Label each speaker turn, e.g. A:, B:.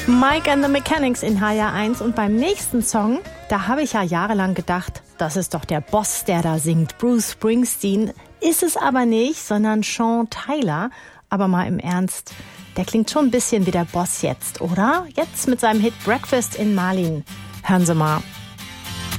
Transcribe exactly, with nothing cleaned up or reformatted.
A: Mike and the Mechanics in H R eins und beim nächsten Song, da habe ich ja jahrelang gedacht, das ist doch der Boss, der da singt, Bruce Springsteen. Ist es aber nicht, sondern Sean Tyler. Aber mal im Ernst, der klingt schon ein bisschen wie der Boss jetzt, oder? Jetzt mit seinem Hit Breakfast in Marlin. Hören Sie mal.